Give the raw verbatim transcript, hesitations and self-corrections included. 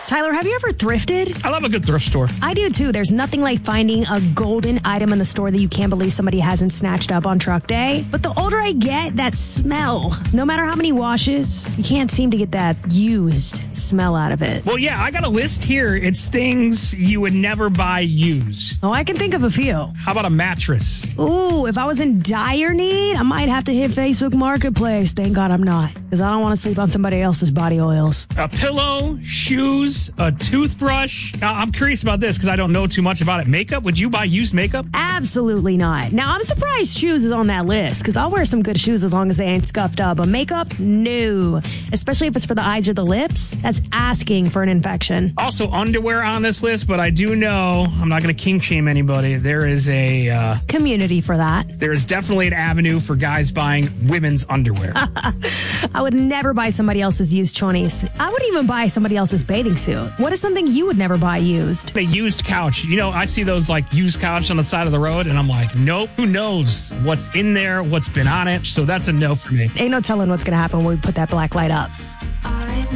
Tyler, have you ever thrifted? I love a good thrift store. I do too. There's nothing like finding a golden item in the store that you can't believe somebody hasn't snatched up on truck day. But the older I get, that smell, no matter how many washes, you can't seem to get that used smell out of it. Well, yeah, I got a list here. It's things you would never buy used. Oh, I can think of a few. How about a mattress? Ooh, if I was in dire need, I might have to hit Facebook Marketplace. Thank God I'm not, because I don't want to sleep on somebody else's body oils. A pillow, shoes, a toothbrush. Now, I'm curious about this because I don't know too much about it. Makeup? Would you buy used makeup? Absolutely not. Now, I'm surprised shoes is on that list because I'll wear some good shoes as long as they ain't scuffed up. But makeup? No. Especially if it's for the eyes or the lips. That's asking for an infection. Also, underwear on this list, but I do know, I'm not going to kink shame anybody. There is a... Uh, community for that. There is definitely an avenue for guys buying women's underwear. I would never buy somebody else's used chonies. I wouldn't even buy somebody else's bathing suit. What is something you would never buy used? A used couch. You know, I see those like used couch on the side of the road and I'm like, nope, who knows what's in there, what's been on it. So that's a no for me. Ain't no telling what's going to happen when we put that black light up.